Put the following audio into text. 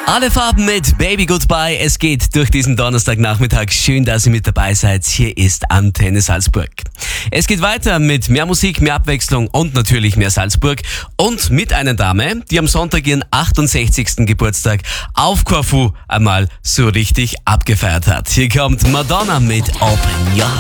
Alle Farben mit Baby Goodbye. Es geht durch diesen Donnerstagnachmittag. Schön, dass ihr mit dabei seid. Hier ist Antenne Salzburg. Es geht weiter mit mehr Musik, mehr Abwechslung und natürlich mehr Salzburg. Und mit einer Dame, die am Sonntag ihren 68. Geburtstag auf Korfu einmal so richtig abgefeiert hat. Hier kommt Madonna mit Open Your Heart.